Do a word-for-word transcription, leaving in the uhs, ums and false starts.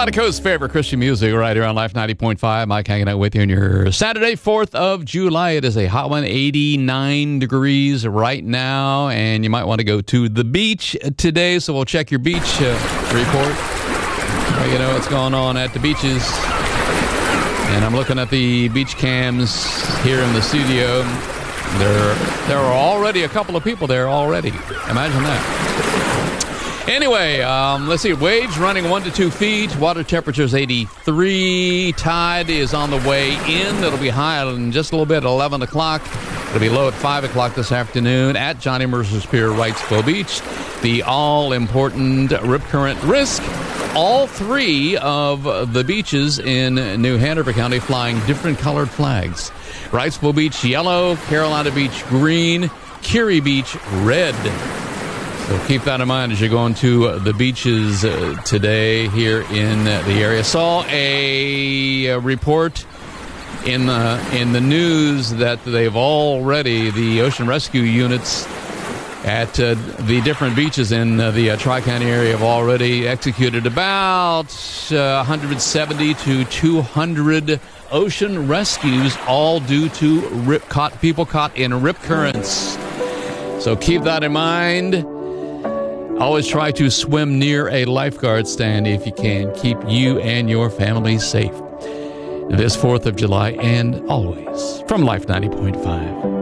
Coast's favorite Christian music right here on Life ninety point five. Mike hanging out with you on your Saturday, fourth of July. It is a hot one, eighty-nine degrees right now, and you might want to go to the beach today, so we'll check your beach uh, report. Uh, you know what's going on at the beaches. And I'm looking at the beach cams here in the studio. There, there are already a couple of people there already. Imagine that. Anyway, um, let's see. Waves running one to two feet. Water temperature is eighty-three. Tide is on the way in. It'll be high in just a little bit at eleven o'clock. It'll be low at five o'clock this afternoon at Johnny Mercer's Pier, Wrightsville Beach. The all-important rip current risk. All three of the beaches in New Hanover County flying different colored flags. Wrightsville Beach, yellow. Carolina Beach, green. Curie Beach, red. So keep that in mind as you're going to the beaches uh, today here in uh, the area. Saw a, a report in the, in the news that they've already, the ocean rescue units at uh, the different beaches in uh, the uh, Tri-County area have already executed about uh, one hundred seventy to two hundred ocean rescues, all due to rip caught people caught in rip currents. So keep that in mind. Always try to swim near a lifeguard stand if you can. Keep you and your family safe this fourth of July and always from Life ninety point five.